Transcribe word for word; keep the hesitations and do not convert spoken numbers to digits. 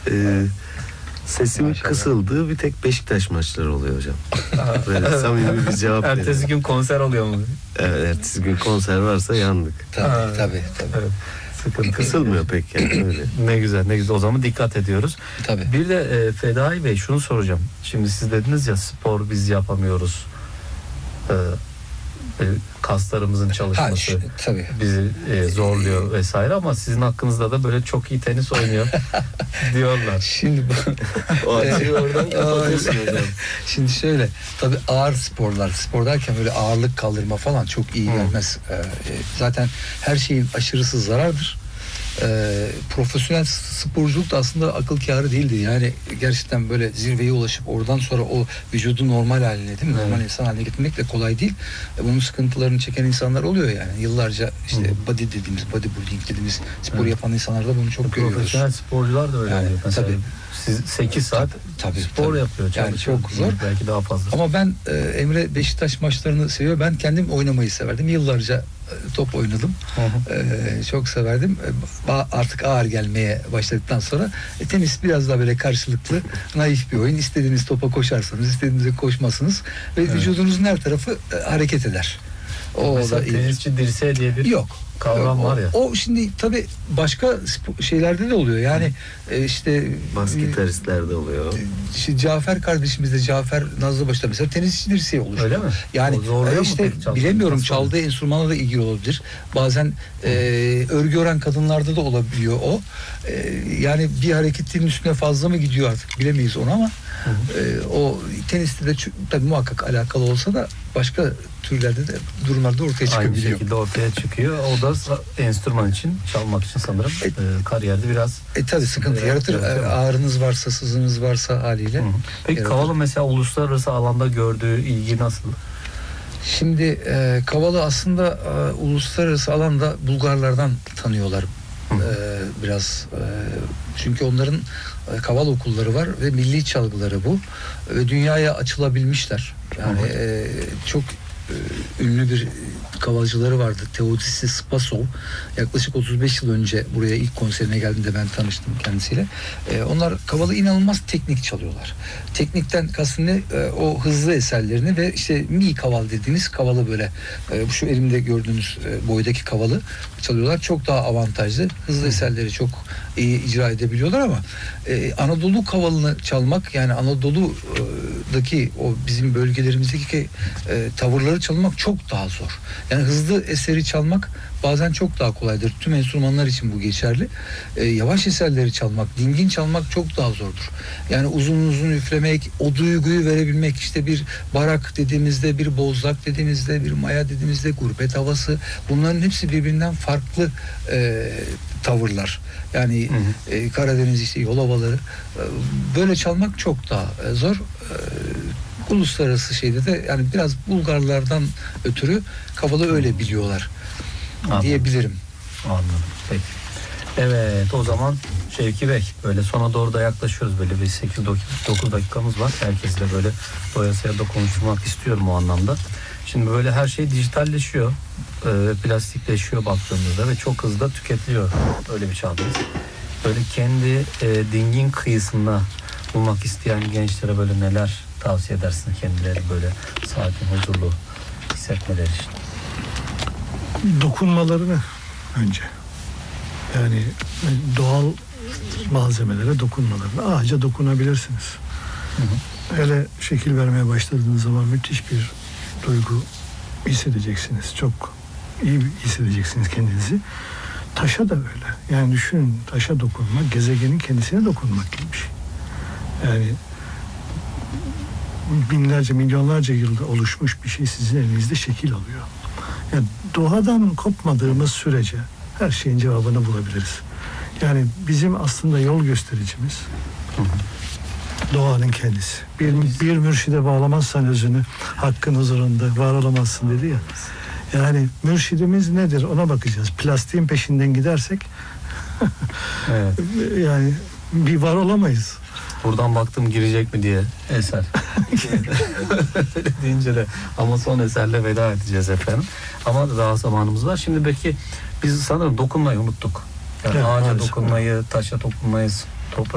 Ee, sesimin Maşallah. kısıldığı bir tek Beşiktaş maçları oluyor hocam. Böyle samimi bir cevap Ertesi veriyorum. gün konser oluyor mu? Evet, ertesi gün konser varsa yandık. Tabii Ha. tabii. tabii. Evet. Sıkıntı. Kısılmıyor pek yani öyle. Ne güzel, ne güzel. O zaman dikkat ediyoruz. Tabii. Bir de e, Fedai Bey şunu soracağım. Şimdi siz dediniz ya, spor biz yapamıyoruz. Ee, e, kaslarımızın Ha, çalışması şu, tabii. bizi e, zorluyor vesaire, ama sizin hakkınızda da böyle çok iyi tenis oynuyor diyorlar. Şimdi bu O açıyı oradan kapatıyorsun hocam. Şimdi şöyle, tabii ağır sporlar, spor derken böyle ağırlık kaldırma falan çok iyi gelmez. Ee, zaten her şeyin aşırısı zarardır. Ee, profesyonel sporculuk da aslında akıl kârı değildi. Yani gerçekten böyle zirveye ulaşıp oradan sonra o vücudu normal haline, değil mi? Evet. Normal insan haline getirmek de kolay değil. Ee, bunun sıkıntılarını çeken insanlar oluyor yani. Yıllarca işte Hı. body dediğimiz, bodybuilding dediğimiz spor Evet. yapan insanlarda bunu çok görüyoruz. Profesyonel sporcular da öyle Yani, oluyor. Mesela tabii. siz sekiz saat Tabii, spor tabii. yapıyor. Yani çalışıyor. çok zor. Belki daha fazla. Ama ben e, Emre Beşiktaş maçlarını seviyor. Ben kendim oynamayı severdim. Yıllarca e, top oynadım. Hı hı. E, çok severdim. E, ba- artık ağır gelmeye başladıktan sonra e, tenis biraz daha böyle karşılıklı, naif bir oyun. İstediğiniz topa koşarsanız, istediğinizde koşmasınız ve Evet. vücudunuzun her tarafı e, hareket eder. O Mesela da iyi. tenisçi dirseği diye bir Yok. kavram Yok. var ya. O, o şimdi tabii başka spo- şeylerde de oluyor. Yani e, işte Bas e, gitaristlerde oluyor. işte Cafer kardeşimiz de, Cafer Nazlıbaş'ta mesela tenisçi dirseği oluştu. Öyle mi? Yani O zorluyor e, mu işte peki çalmayı? bilemiyorum, Nasıl çaldığı enstrümanla da ilgili olabilir. Bazen e, örgü ören kadınlarda da olabiliyor o. E, yani bir hareketin üstüne fazla mı gidiyor artık bilemeyiz onu, ama e, o teniste de çü- tabii muhakkak alakalı olsa da başka türlerde de durumlarda ortaya Aynı çıkabiliyor. şekilde ortaya çıkıyor. O da sa- enstrüman için, çalmak için sanırım E, e, kariyerde biraz. E tabii sıkıntı Evet, yaratır. evet, evet. E, Ağrınız varsa, sızınız varsa haliyle. Hı hı. Peki yaratır. Kavala mesela uluslararası alanda gördüğü ilgi nasıl? Şimdi e, Kavala aslında e, uluslararası alanda Bulgarlardan tanıyorlar Hı. e, biraz. E, çünkü onların e, Kavala okulları var ve milli çalgıları bu. Ve dünyaya açılabilmişler. Yani Hı. e, çok e, ünlü bir kavalcıları vardı. Teodisi Spasov. Yaklaşık otuz beş yıl önce buraya ilk konserine geldiğimde ben tanıştım kendisiyle. E, onlar kavalı inanılmaz teknik çalıyorlar. Teknikten kastım ne? E, o hızlı eserlerini ve işte mi kaval dediğiniz kavalı, böyle e, şu elimde gördüğünüz e, boydaki kavalı çalıyorlar. Çok daha avantajlı. Hızlı eserleri çok iyi icra edebiliyorlar, ama e, Anadolu kavalını çalmak, yani Anadolu'daki o bizim bölgelerimizdeki e, tavırları çalmak çok daha zor. Yani hızlı eseri çalmak bazen çok daha kolaydır. Tüm enstrümanlar için bu geçerli. E, yavaş eserleri çalmak, dingin çalmak çok daha zordur. Yani uzun uzun üflemek, o duyguyu verebilmek, işte bir barak dediğimizde, bir bozlak dediğimizde, bir maya dediğimizde, gurbet havası, bunların hepsi birbirinden farklı e, tavırlar. Yani Hı hı. e, Karadeniz işte yol havaları. E, böyle çalmak çok daha e, zor. E, uluslararası şeyde de yani biraz Bulgarlardan ötürü Kavala öyle biliyorlar Anladım. diyebilirim. Anladım. Peki. Evet, o zaman Şevki Bey, böyle sona doğru da yaklaşıyoruz. Böyle bir sekiz dokuz dakikamız var. Herkesle böyle doyasıya da konuşmak istiyorum o anlamda. Şimdi böyle her şey dijitalleşiyor ve plastikleşiyor baktığımızda ve çok hızlı tüketiliyor. Öyle bir çağdayız. Böyle kendi e, dingin kıyısında bulmak isteyen gençlere böyle neler tavsiye edersin, kendileri böyle sakin, huzurlu hissetmeleri için? Dokunmalarını önce. Yani doğal malzemelere dokunmalarını. Ağaca dokunabilirsiniz. Hı hı. Hele şekil vermeye başladığınız zaman müthiş bir duygu hissedeceksiniz. Çok iyi hissedeceksiniz kendinizi. Taşa da öyle. Yani düşünün, taşa dokunmak, gezegenin kendisine dokunmak gibi bir şey. Yani binlerce, milyonlarca yılda oluşmuş bir şey sizin elinizde şekil alıyor. Yani doğadan kopmadığımız sürece her şeyin cevabını bulabiliriz. Yani bizim aslında yol göstericimiz doğanın kendisi. Bir, bir mürşide bağlamazsan özünü, hakkın huzurunda var olamazsın dedi ya. Yani mürşidimiz nedir ona bakacağız. Plastiğin peşinden gidersek Evet. yani bir var olamayız. Buradan baktım girecek mi diye eser. Öyle deyince de ama son eserle veda edeceğiz efendim. Ama daha zamanımız var. Şimdi belki biz sanırım dokunmayı unuttuk. Yani Evet, ağaca maalesef. dokunmayı, taşa dokunmayı,